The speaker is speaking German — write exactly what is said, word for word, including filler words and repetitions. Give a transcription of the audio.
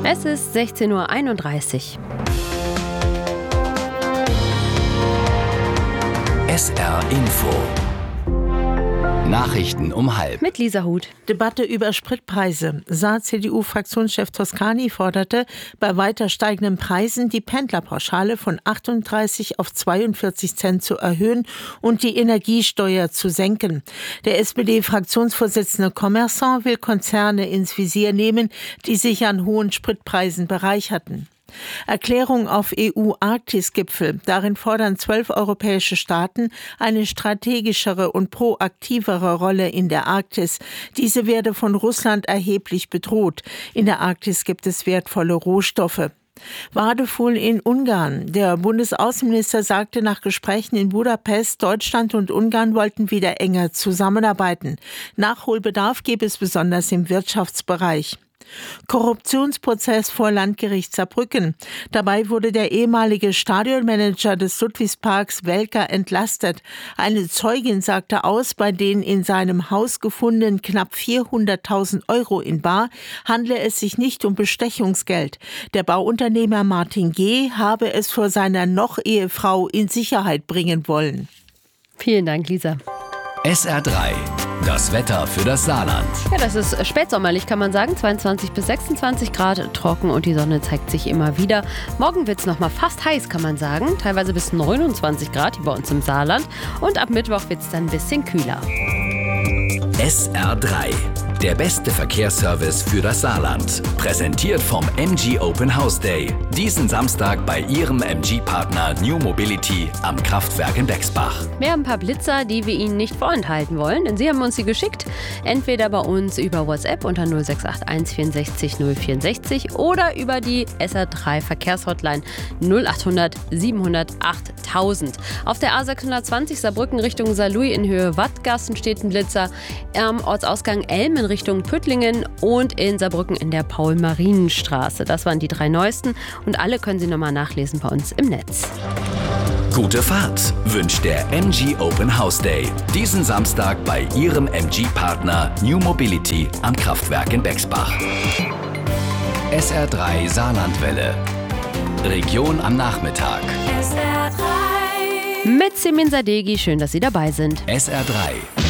Es ist sechzehn Uhr einunddreißig. S R Info. Nachrichten um halb. Mit Lisa Huth. Debatte über Spritpreise. Saar-C D U-Fraktionschef Toscani forderte, bei weiter steigenden Preisen die Pendlerpauschale von achtunddreißig auf zweiundvierzig Cent zu erhöhen und die Energiesteuer zu senken. Der S P D-Fraktionsvorsitzende Commerçant will Konzerne ins Visier nehmen, die sich an hohen Spritpreisen bereicherten. Erklärung auf E U-Arktis-Gipfel. Darin fordern zwölf europäische Staaten eine strategischere und proaktivere Rolle in der Arktis. Diese werde von Russland erheblich bedroht. In der Arktis gibt es wertvolle Rohstoffe. Wadefuhl in Ungarn. Der Bundesaußenminister sagte nach Gesprächen in Budapest, Deutschland und Ungarn wollten wieder enger zusammenarbeiten. Nachholbedarf gäbe es besonders im Wirtschaftsbereich. Korruptionsprozess vor Landgericht Saarbrücken. Dabei wurde der ehemalige Stadionmanager des Ludwigsparks Welker entlastet. Eine Zeugin sagte aus, bei den in seinem Haus gefundenen knapp vierhunderttausend Euro in bar handle es sich nicht um Bestechungsgeld. Der Bauunternehmer Martin G. habe es vor seiner Noch-Ehefrau in Sicherheit bringen wollen. Vielen Dank, Lisa. S R drei. Das Wetter für das Saarland. Ja, das ist spätsommerlich, kann man sagen. zweiundzwanzig bis sechsundzwanzig Grad, trocken und die Sonne zeigt sich immer wieder. Morgen wird es nochmal fast heiß, kann man sagen. Teilweise bis neunundzwanzig Grad hier bei uns im Saarland. Und ab Mittwoch wird es dann ein bisschen kühler. S R drei. Der beste Verkehrsservice für das Saarland. Präsentiert vom M G Open House Day. Diesen Samstag bei Ihrem M G-Partner New Mobility am Kraftwerk in Bexbach. Wir haben ein paar Blitzer, die wir Ihnen nicht vorenthalten wollen, denn Sie haben uns sie geschickt. Entweder bei uns über WhatsApp unter null sechs acht eins vierundsechzig null vierundsechzig oder über die S R drei Verkehrshotline null achthundert siebenhundert achttausend. Auf der A sechshundertzwanzig Saarbrücken Richtung Saarlouis in Höhe Wattgassen steht ein Blitzer. Am Ortsausgang Elmen Richtung Püttlingen und in Saarbrücken in der Paul-Marienen-Straße. Das waren die drei neuesten und alle können Sie nochmal nachlesen bei uns im Netz. Gute Fahrt wünscht der M G Open House Day. Diesen Samstag bei Ihrem M G-Partner New Mobility am Kraftwerk in Bexbach. S R drei Saarlandwelle. Region am Nachmittag. S R drei. Mit Semin Sadeghi, schön, dass Sie dabei sind. S R drei.